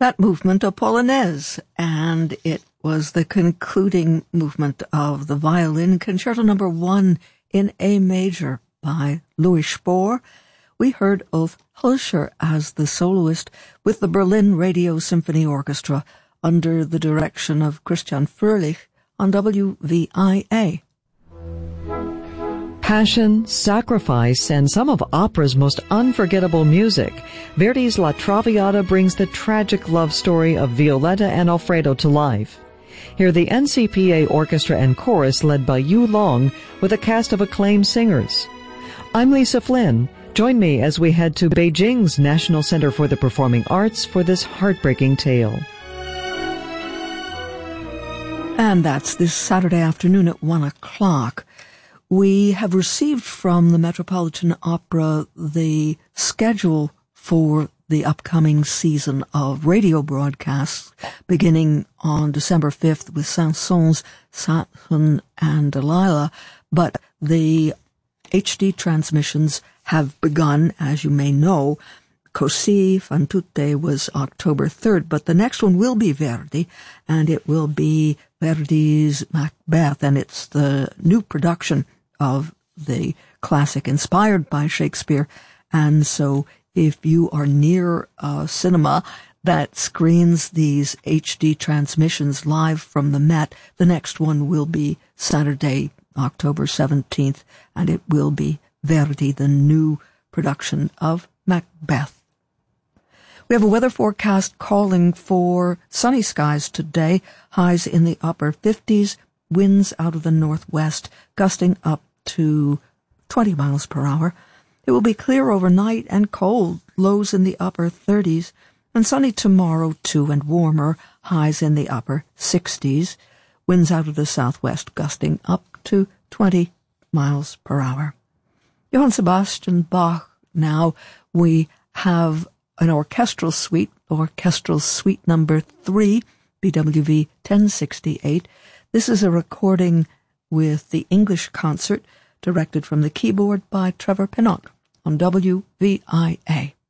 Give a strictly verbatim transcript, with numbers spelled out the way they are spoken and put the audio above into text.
That movement, a Polonaise, and it was the concluding movement of the violin concerto number one in A major by Louis Spohr. We heard Ulf Hölscher as the soloist with the Berlin Radio Symphony Orchestra under the direction of Christian Fröhlich on W V I A. Passion, sacrifice, and some of opera's most unforgettable music, Verdi's La Traviata brings the tragic love story of Violetta and Alfredo to life. Hear the N C P A Orchestra and Chorus led by Yu Long with a cast of acclaimed singers. I'm Lisa Flynn. Join me as we head to Beijing's National Center for the Performing Arts for this heartbreaking tale. And that's this Saturday afternoon at one o'clock. We have received from the Metropolitan Opera the schedule for the upcoming season of radio broadcasts, beginning on December fifth with Saint-Saëns, Samson and Delilah, but the H D transmissions have begun, as you may know. Così fan tutte was October third, but the next one will be Verdi, and it will be Verdi's Macbeth, and it's the new production of the classic inspired by Shakespeare. And so if you are near a cinema that screens these H D transmissions live from the Met, the next one will be Saturday, October seventeenth, and it will be Verdi, the new production of Macbeth. We have a weather forecast calling for sunny skies today, highs in the upper fifties, winds out of the northwest, gusting up to twenty miles per hour. It will be clear overnight and cold, lows in the upper thirties, and sunny tomorrow too, and warmer, highs in the upper sixties, winds out of the southwest gusting up to twenty miles per hour. Johann Sebastian Bach. Now we have an orchestral suite, orchestral suite number three, B W V ten sixty-eight. This is a recording with the English concert, directed from the keyboard by Trevor Pinnock on W V I A.